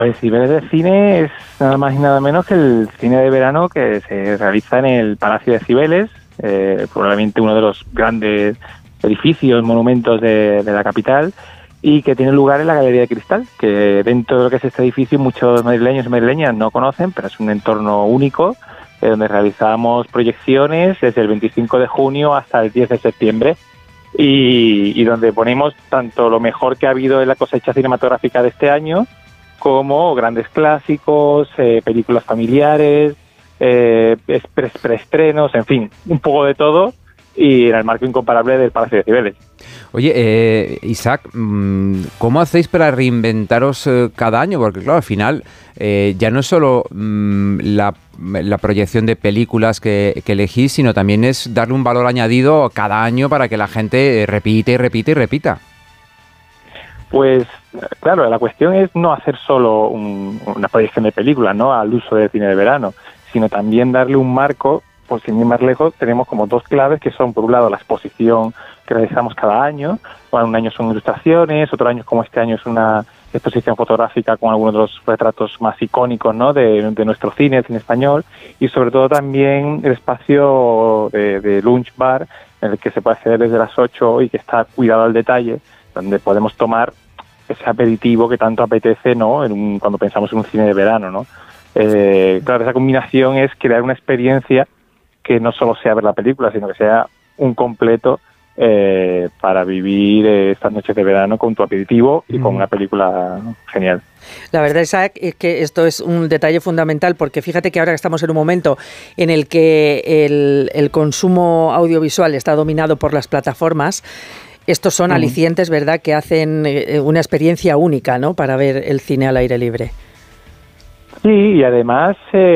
Pues Cibeles de Cine es nada más y nada menos que el cine de verano que se realiza en el Palacio de Cibeles, probablemente uno de los grandes edificios, monumentos de la capital, y que tiene lugar en la Galería de Cristal, que dentro de lo que es este edificio muchos madrileños y madrileñas no conocen, pero es un entorno único, donde realizamos proyecciones desde el 25 de junio hasta el 10 de septiembre, y donde ponemos tanto lo mejor que ha habido en la cosecha cinematográfica de este año, como grandes clásicos, películas familiares, preestrenos, en fin, un poco de todo, y en el marco incomparable del Palacio de Cibeles. Oye, Isaac, ¿cómo hacéis para reinventaros cada año? Porque claro, al final ya no es solo la proyección de películas que elegís, sino también es darle un valor añadido cada año para que la gente repite y repite y repita. Pues claro, la cuestión es no hacer solo una proyección de películas, ¿no?, al uso del cine de verano, sino también darle un marco. Pues sin ir más lejos, tenemos como dos claves que son, por un lado, la exposición que realizamos cada año. Bueno, un año son ilustraciones, otro año, como este año, es una exposición fotográfica con algunos de los retratos más icónicos, ¿no?, de nuestro cine español, y sobre todo también el espacio de lunch bar, en el que se puede acceder desde las 8 y que está cuidado al detalle, donde podemos tomar ese aperitivo que tanto apetece, ¿no?, cuando pensamos en un cine de verano, ¿no? Claro, esa combinación es crear una experiencia que no solo sea ver la película, sino que sea un completo para vivir estas noches de verano con tu aperitivo y con una película genial. La verdad, Isaac, es que esto es un detalle fundamental, porque fíjate que ahora estamos en un momento en el que el consumo audiovisual está dominado por las plataformas. Estos son alicientes, ¿verdad?, que hacen una experiencia única, ¿no?, para ver el cine al aire libre. Sí, y además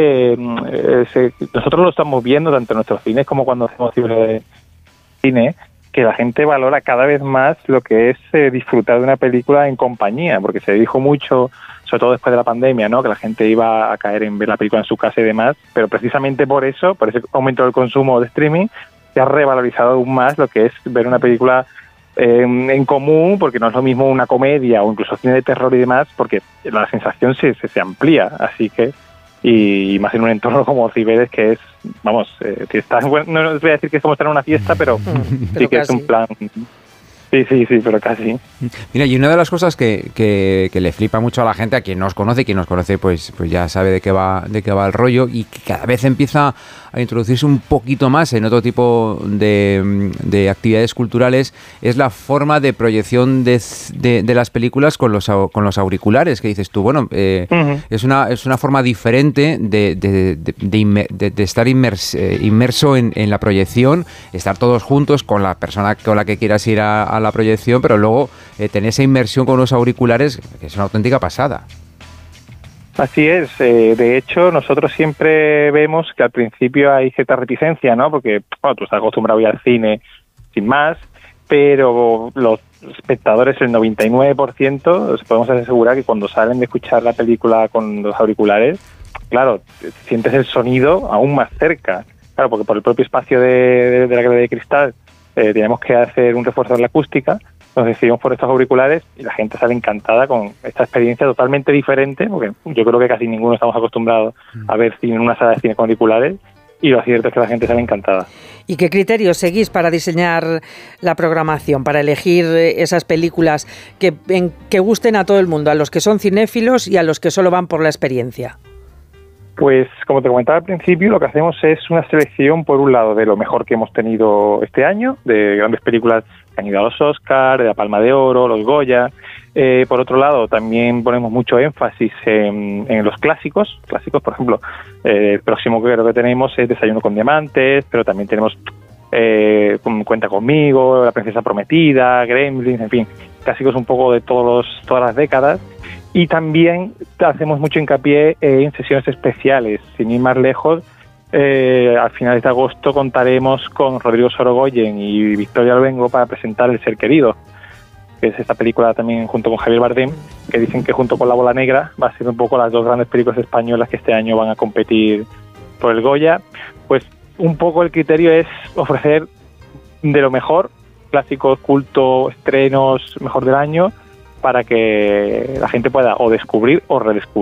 nosotros lo estamos viendo tanto en nuestros cines como cuando hacemos de cine, que la gente valora cada vez más lo que es disfrutar de una película en compañía, porque se dijo mucho, sobre todo después de la pandemia, ¿no?, que la gente iba a caer en ver la película en su casa y demás, pero precisamente por eso, por ese aumento del consumo de streaming, se ha revalorizado aún más lo que es ver una película en común, porque no es lo mismo una comedia o incluso cine de terror y demás, porque la sensación se amplía, así que, y más en un entorno como Cibeles, que es, vamos, que está, bueno, no os voy a decir que es como estar en una fiesta, pero sí que casi es un plan. Sí, pero casi. Mira, y una de las cosas que le flipa mucho a la gente, a quien nos conoce, pues ya sabe de qué va el rollo, y que cada vez empieza a introducirse un poquito más en otro tipo de actividades culturales, es la forma de proyección de las películas con los auriculares, que dices tú, bueno, es una forma diferente de estar inmerso en la proyección, estar todos juntos con la persona con la que quieras ir a la proyección, pero luego tener esa inmersión con los auriculares, que es una auténtica pasada. Así es. De hecho, nosotros siempre vemos que al principio hay cierta reticencia, ¿no? Porque bueno, tú estás acostumbrado a ir al cine sin más, pero los espectadores, el 99%, os podemos asegurar que cuando salen de escuchar la película con los auriculares, claro, sientes el sonido aún más cerca. Claro, porque por el propio espacio de la Galería de Cristal teníamos que hacer un refuerzo de la acústica, nos decidimos por estos auriculares y la gente sale encantada con esta experiencia totalmente diferente, porque yo creo que casi ninguno estamos acostumbrados a ver cine en una sala de cine con auriculares, y lo cierto es que la gente sale encantada. ¿Y qué criterios seguís para diseñar la programación, para elegir esas películas que gusten a todo el mundo, a los que son cinéfilos y a los que solo van por la experiencia? Pues, como te comentaba al principio, lo que hacemos es una selección, por un lado, de lo mejor que hemos tenido este año, de grandes películas que han ido a los Oscar, de la Palma de Oro, los Goya. Por otro lado, también ponemos mucho énfasis en los clásicos, por ejemplo, el próximo que creo que tenemos es Desayuno con Diamantes, pero también tenemos Cuenta conmigo, La Princesa Prometida, Gremlins, en fin, clásicos un poco de todas las décadas. Y también hacemos mucho hincapié en sesiones especiales. Sin ir más lejos, al finales de agosto contaremos con Rodrigo Sorogoyen y Victoria Albengo para presentar El Ser Querido, que es esta película también junto con Javier Bardem, que dicen que junto con La Bola Negra va a ser un poco las dos grandes películas españolas que este año van a competir por el Goya. Pues un poco el criterio es ofrecer de lo mejor, clásicos, culto, estrenos, mejor del año, para que la gente pueda o descubrir o redescubrir